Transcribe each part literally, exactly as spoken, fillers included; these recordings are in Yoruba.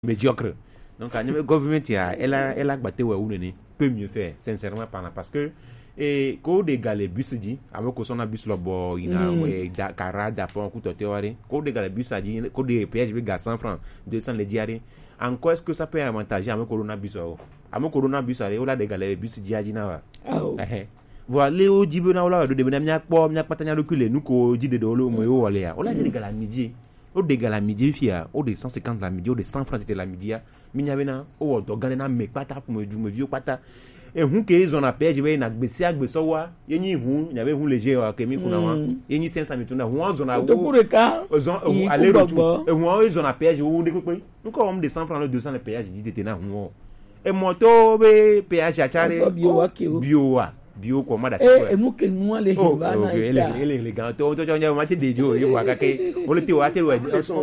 médiocre. Donc, le gouvernement, elle a, elle a battu ouais, peut mieux faire, sincèrement parlant, parce que et quand des gars les bus dit, avec qu'on a bus là bas, il a un carré d'apport, coup de théorie, quand des gars les bus a dit, quand des P H B gars cent francs, deux cents les diarrhées, en quoi est-ce que ça peut avantager avec Corona bus là? Avec Corona bus là, on a des gars les bus diarrhées là. Voilà, Léo Dibona là, de devenir mieux pas, mieux pas tenir le cul, nous qu'on dit de l'eau, mais on va aller. On a des gars la midi. Au dégât la midi fia au de cent cinquante la midi au de cent francs c'était la midi minyabena au do ganena me pata pour me du me vieux pata et hu ke ils ont appelé je vais na gbese agbeso wa yenyi hu nyabe hu léger wa kemi kuna wa yenyi cinq cents mituna hu on zona to pour le cas ils ont aller retour et hu ils ont appelé je hu de pe nous comme de cent francs le deux cents le péage dit était na hu et moto be péage a charé bio wa bio ko mada eh mu ke mu ale ba na ele ele ele gan to to nya ma te dejo e wa ka ke o le te wa te wa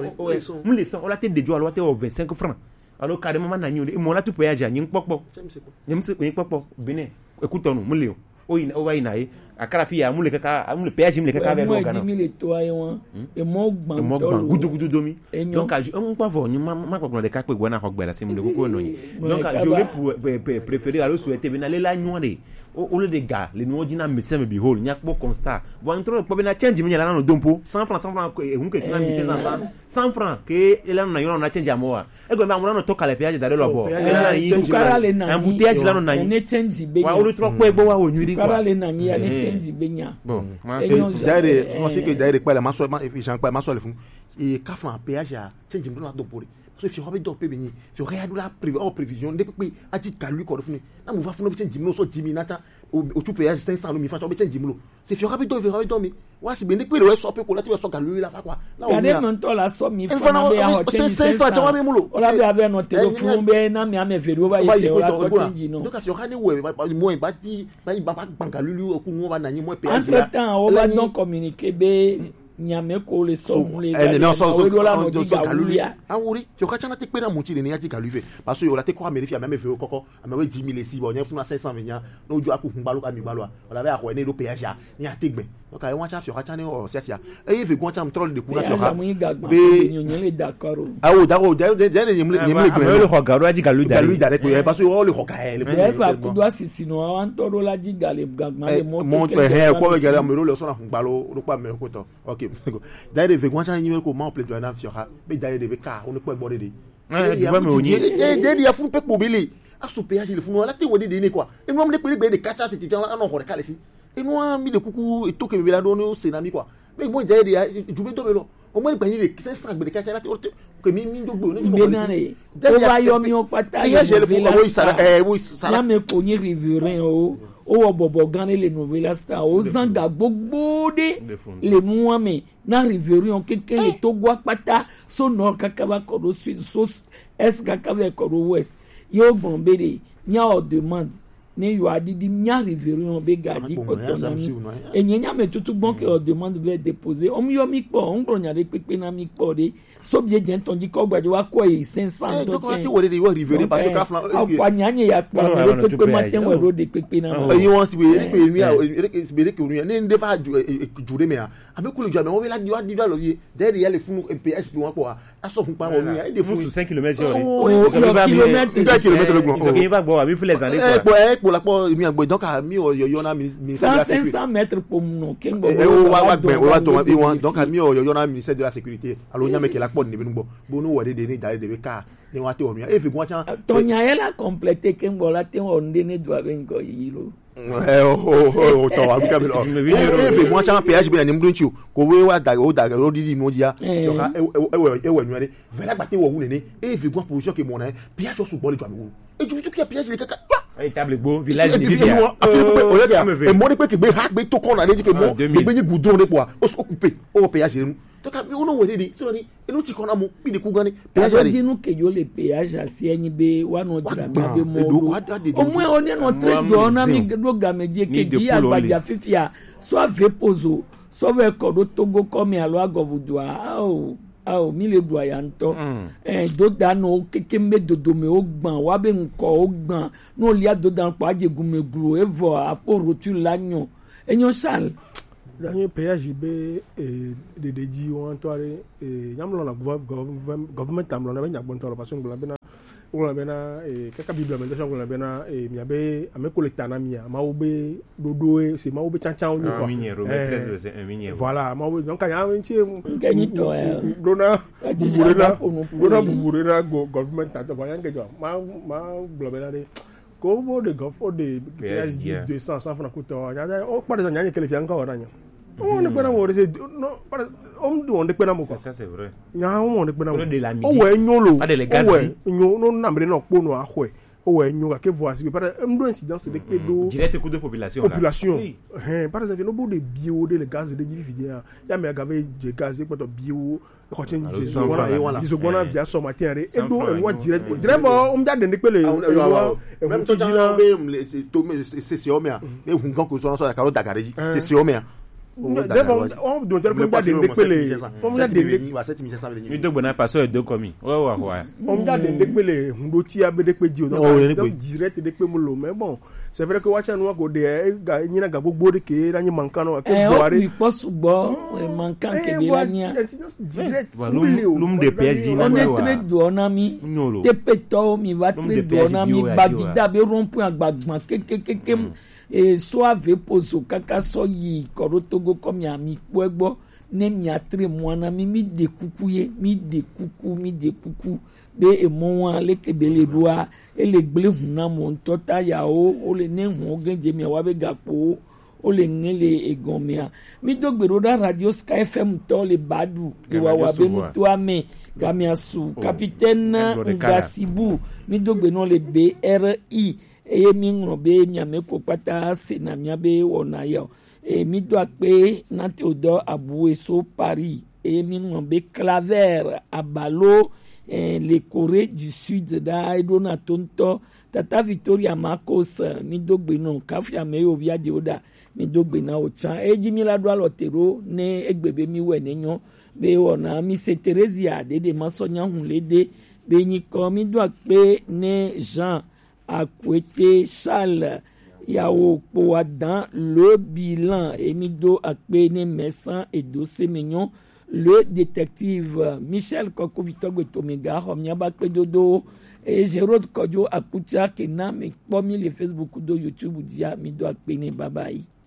mu le san o la te dejo alo te o vingt-cinq francs alo carrément na nyi mo la tu pe aja nyi popo nyi se nyi popo bene écoute nous mu le o ina o wa ina e akara fi ya mu le kaka mu le péage mu le kaka be go kana mo dix mille to ayi won e mo gban mo gban gudu gudu domi donc je on pas voir ni ma ma ko de ka pe gwana ko gbela sim de ko no yi donc j'aurais pour préférer alors souhaiter ben aller la nyore au lieu des gars les nous dina médecin me behold nyak bo constat vous entrer pour ben change mi la no dompo cent francs cent francs e hun ke tuna mi cent francs que ela no yo na change amoa e go ma mo no to kala péage dare lo bo ela yi un bouteille là no na ni change be wa o le trop pe bo wa o nyuri quoi kala le na ni ani change be nya bon d'ailleurs moi fait que d'ailleurs pas la maso Jean pas maso le fond et ka franc péage a change me no dompo so fi hobi do pe beni fi readu la prévision de pe a ti kalu ko funi na mo va funu bi change me so dix mille nata o tu péage cinq cents lo mi fa to bi change me lo se fi hobi do fi hobi do mi wa si beni pe le so pe ko la ti so kalu la fa kwa la o mi mon to la so mi fa na be a hotel cinq cents cha wa mi mu lo o la be ave no telephone be na mi ame veri o ba ye o la ko change no donc si o ka ni we mo ba ti ba ba bangalu o ku mo ba na ni mo péage entre temps o ba non communiquer be nyame ko le so le eh non so so galulia ah oui tu ka chana te pe na muti le ni ya ti galuve parce que o la te ko amerifia même fe koko amewe dix mille si bo nya funa cinq cents venya no ju aku hungbalo ka mi gbalo o la be akọ ni lo péage ni ategbe donc ay wan cha fi o ka chana o sesia e ve gon cha mtrol de kuna fi o ka be nyonyo le d'accord ah o d'accord de de de ni mle ni mle le ko garu aji galu galu dare ko parce que o le ko ka e le ba ku do asisino an to ro la ji gale gagma le mo mo eh ko be gale amero le so na hungbalo ro pa me ko to ok d'ailleurs ve gwan cha nyime ko ma play joina fiora be d'ailleurs de ka on ko gbore de eh di ba me oni eh de ya fun pe po bele aso péage le fun la te wodi de ni kwa e no amle pe be de kacha tete an no hore kale si e no mi de kuku e to ke be la do no senami kwa be mo d'ailleurs ya jube to be lo o mo ni gban ni cinq cents gbe de kacha la te ko mi mi dogbo ni ko ni o ba yo mi o pata ya je le po o sara eh o sara ya me ko ni riverain o o bobo gane le novela star o zanga gbogbo de le muame na riverion keke le togo pata so nord kakaba ko do sud so est kakaba ko do west yo bombe de nya o demande ne yo adidi nya riverion be gadi autonomie e nya me tutu bon que o demande be déposer o mi yo mi po on gronya de pepe na mi po de so bien gen ton di ko gbadi wa ko e cinq cents donc on a ti wole de yo riverion parce que kafla akwa nyanye ya kwa le pepe matin we ro de pepe na e yo si we ri pe mi a e si be de ke ru ne nde fa jure me a ame ku le jame o we la di wa di lo ye de de ya le funu P H P won ko aso fun pa won mi a de funu cinq kilomètres heure o kilomètres deux kilomètres le gbon so ke ba gbo abi fu les années quoi e po la po mi agbo donc a mi o yo na ministère de la sécurité cinq cents mètres pour no kengo e o wa wa gbe o wa to bi won donc a mi o yo na ministère de la sécurité alo nya me ke la po ni bi ngbo bo no wode de ni da de be ka ni wa te o mi e fi gon cha tonya ela compléter kengo la te o ndene do abengo yilo eh o o to wa bi ka bi lo e fi gon cha P H B ni mdunchu ko we wa da o da ro di di no dia so ka e e e wa nyare vela gbate wo wu ne e fi gon position ke mo na P H so bo le jwa mi wu e ju tu ki P H le kaka ay table gbo village ni bibia o le dia e mo ni pe ke gbe ha gbe to corner le di ke mo gbe ni gudon le po o so couper o P H le donc on o wede so ni e no ti kona mo bi de ku gani péage di nu ke yo le péage asi enyi be wa no dira be be mo o mo o ne no tre do na mi do gameje ke di agbaja fifia so ave pozo so ve ko do togo come alo agovudu a o mi le do ya nto eh do da no keke me dodo me o gban wa be nko o gban no lia do dan pa ajegun me glo evo apo rotu lanyo enyo sal Dernier péage B de dédi on toile et yamlo la government amlo na benya bon parce que ngula bena ngula bena e kaka bible mais déjà ngula bena e miabe ame collecta na mia ma obe dodo e c'est ma obe chanchan ni quoi voilà ma obe donc ya nti ganito dona buburena dona buburena government ta ba yanga jo ma ma ngula bena de ko de gofo de péage deux cents francs coûte o par exemple nyanye kele fianga oranya on ne peut pas voir c'est non on on ne peut pas voir ça c'est vrai nya on ne peut pas de la o we nyolo pas de les gaz nyo no nambre no po no ahwe o we nyoga ke voici par un incidence de kedo direct coup de population population hein par exemple no bo de bio de les gaz de dividia ya me agave de gaz ko to bio ko chen je so wona je bona via so matin re e do e wa direct direct o mja de pele même to jina be to me c'est c'est o me e hun kan ko so so ka ro dagareji c'est c'est o me D'abord, on doit dire qu'on a des dépélés. On a des dépélés. Il doit bien passer deux commis. Ouais, ouais, ouais. On a des dépélés. On doit y avoir des dépélés. Donc, direct des dépélés. Mais bon, c'est vrai que Watcha nous a godé. Il y a des beaucoup de qui là, il manque un. Eh, oui, pas souvent. Manquant que des là. Direct. L'homme de P S G. On est très doux, ami. Te péto, mi va très doux, ami. Bagida, be rompu à bagma. Que que que que. Et soit ve poso kaka so yi korotogo comme ya mi kwegbo ne mi atre mwana mi mi de kukuye mi de kuku mi de kuku be e mo le kebele doa e le gble huna mo ntota ya o o le ne hu genje mi wa be gapo o le ngele egomia mi dogbero da radio Sky F M to le badu de wa wa be mi to ame Gamiasu capitaine Ngasibu mi dogbeno le B R I eye mi ŋlɔ be miame ko kpata se na miabe wɔna ya e mi do akpe nate o dɔ abu eso Paris eye mi ŋlɔ be Claver Abalo eh, le Corée du Sud da edo na tontɔ tata Victoria Marcos mi do gbe no kafi ame yo via de o da mi do gbe na o tsan edzi mi la do alɔ tero ne egbe be mi wɛ ne nyɔ be wɔna mi se Teresia dede ma sɔ nyahu le de be nyikɔ mi do akpe ne Jean Akwete Charles Yao Poadan le bilan Emido Akpene Messan et Dossé Mignon le détective Michel Koko Victor Gwetomega Homniaba Dodo et Jérôme Kodjo Akutia Kena me pomi le Facebook do YouTube dia Mido Akpene bye bye.